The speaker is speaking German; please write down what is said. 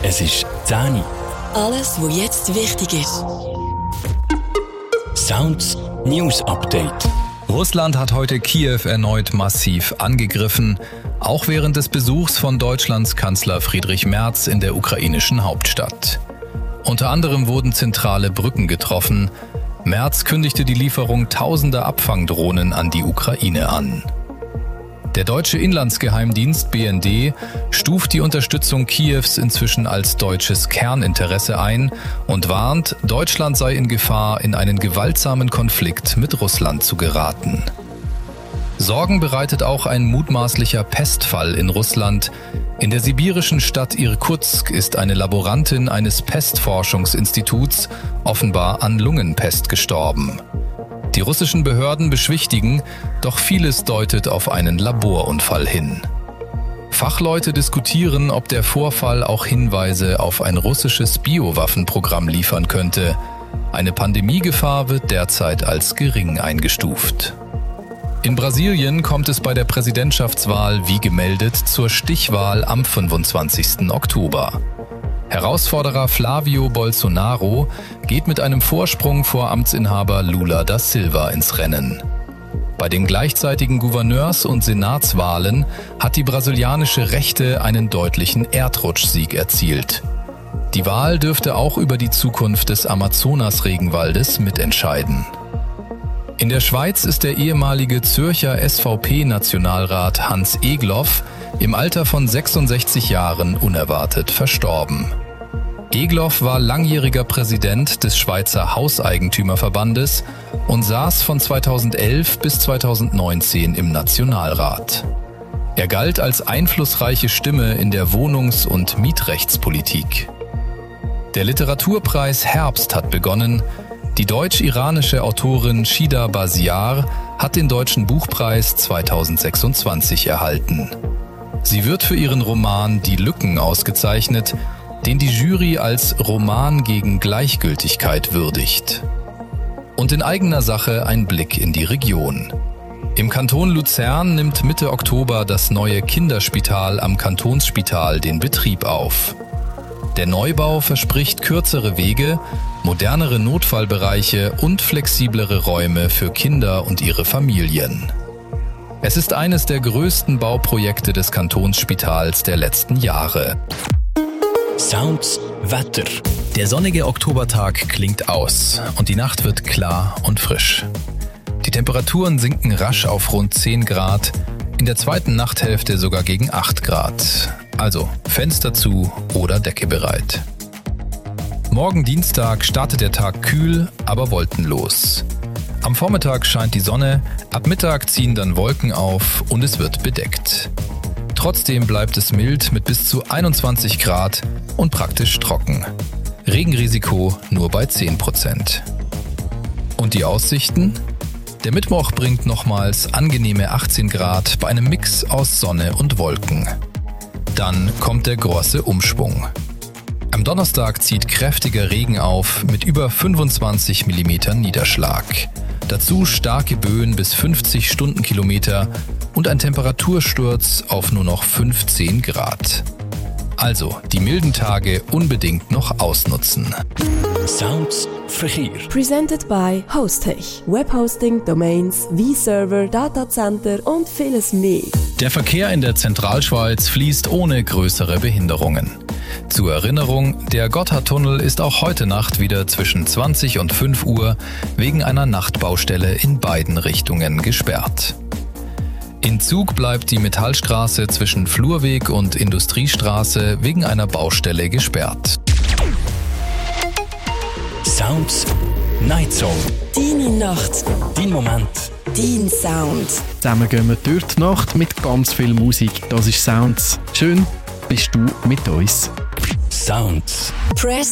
Es ist 10 Uhr. Alles, was jetzt wichtig ist. Sounds News Update. Russland hat heute Kiew erneut massiv angegriffen, auch während des Besuchs von Deutschlands Kanzler Friedrich Merz in der ukrainischen Hauptstadt. Unter anderem wurden zentrale Brücken getroffen. Merz kündigte die Lieferung tausender Abfangdrohnen an die Ukraine an. Der deutsche Inlandsgeheimdienst BND stuft die Unterstützung Kiews inzwischen als deutsches Kerninteresse ein und warnt, Deutschland sei in Gefahr, in einen gewaltsamen Konflikt mit Russland zu geraten. Sorgen bereitet auch ein mutmaßlicher Pestfall in Russland. In der sibirischen Stadt Irkutsk ist eine Laborantin eines Pestforschungsinstituts offenbar an Lungenpest gestorben. Die russischen Behörden beschwichtigen, doch vieles deutet auf einen Laborunfall hin. Fachleute diskutieren, ob der Vorfall auch Hinweise auf ein russisches Biowaffenprogramm liefern könnte. Eine Pandemiegefahr wird derzeit als gering eingestuft. In Brasilien kommt es bei der Präsidentschaftswahl, wie gemeldet, zur Stichwahl am 25. Oktober. Herausforderer Flavio Bolsonaro geht mit einem Vorsprung vor Amtsinhaber Lula da Silva ins Rennen. Bei den gleichzeitigen Gouverneurs- und Senatswahlen hat die brasilianische Rechte einen deutlichen Erdrutschsieg erzielt. Die Wahl dürfte auch über die Zukunft des Amazonas-Regenwaldes mitentscheiden. In der Schweiz ist der ehemalige Zürcher SVP-Nationalrat Hans Egloff im Alter von 66 Jahren unerwartet verstorben. Egloff war langjähriger Präsident des Schweizer Hauseigentümerverbandes und saß von 2011 bis 2019 im Nationalrat. Er galt als einflussreiche Stimme in der Wohnungs- und Mietrechtspolitik. Der Literaturpreis Herbst hat begonnen. Die deutsch-iranische Autorin Shida Baziar hat den Deutschen Buchpreis 2026 erhalten. Sie wird für ihren Roman Die Lücken ausgezeichnet, den die Jury als Roman gegen Gleichgültigkeit würdigt. Und in eigener Sache ein Blick in die Region. Im Kanton Luzern nimmt Mitte Oktober das neue Kinderspital am Kantonsspital den Betrieb auf. Der Neubau verspricht kürzere Wege, modernere Notfallbereiche und flexiblere Räume für Kinder und ihre Familien. Es ist eines der größten Bauprojekte des Kantonsspitals der letzten Jahre. Sounds Wetter. Der sonnige Oktobertag klingt aus und die Nacht wird klar und frisch. Die Temperaturen sinken rasch auf rund 10 Grad, in der zweiten Nachthälfte sogar gegen 8 Grad. Also Fenster zu oder Decke bereit. Morgen Dienstag startet der Tag kühl, aber wolkenlos. Am Vormittag scheint die Sonne, ab Mittag ziehen dann Wolken auf und es wird bedeckt. Trotzdem bleibt es mild mit bis zu 21 Grad und praktisch trocken. Regenrisiko nur bei 10%. Und die Aussichten? Der Mittwoch bringt nochmals angenehme 18 Grad bei einem Mix aus Sonne und Wolken. Dann kommt der große Umschwung. Am Donnerstag zieht kräftiger Regen auf mit über 25 mm Niederschlag. Dazu starke Böen bis 50 Stundenkilometer und ein Temperatursturz auf nur noch 15 Grad. Also die milden Tage unbedingt noch ausnutzen. Sounds Verkehr. Presented by Hostech. Webhosting, Domains, V-Server, Datacenter und vieles mehr. Der Verkehr in der Zentralschweiz fließt ohne größere Behinderungen. Zur Erinnerung, der Gotthardtunnel ist auch heute Nacht wieder zwischen 20 und 5 Uhr wegen einer Nachtbaustelle in beiden Richtungen gesperrt. In Zug bleibt die Metallstraße zwischen Flurweg und Industriestraße wegen einer Baustelle gesperrt. Sounds Night Zone. Deine Nacht. Dein Moment. Dein Sound. Zusammen gehen wir durch die Nacht mit ganz viel Musik. Das ist Sounds. Schön bist du mit uns. Sounds. Press